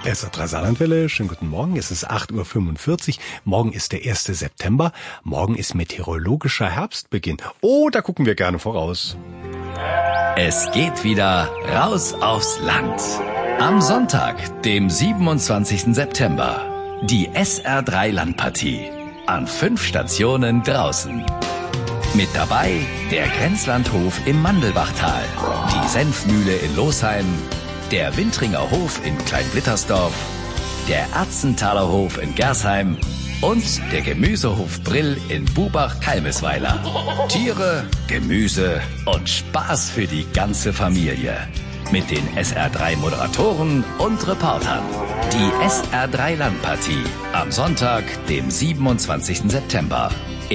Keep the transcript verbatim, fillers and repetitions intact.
S R drei Saarlandwelle, schönen guten Morgen. Es ist acht Uhr fünfundvierzig. Morgen ist der erste September. Morgen ist meteorologischer Herbstbeginn. Oh, da gucken wir gerne voraus. Es geht wieder raus aufs Land. Am Sonntag, dem siebenundzwanzigsten September. Die S R drei Landpartie. An fünf Stationen draußen. Mit dabei der Grenzlandhof im Mandelbachtal, die Senfmühle in Losheim, der Wintringer Hof in Kleinblittersdorf, der Erzenthaler Hof in Gersheim und der Gemüsehof Brill in Bubach-Kalmesweiler. Tiere, Gemüse und Spaß für die ganze Familie. Mit den S R drei Moderatoren und Reportern. Die S R drei Landpartie am Sonntag, dem siebenundzwanzigsten September.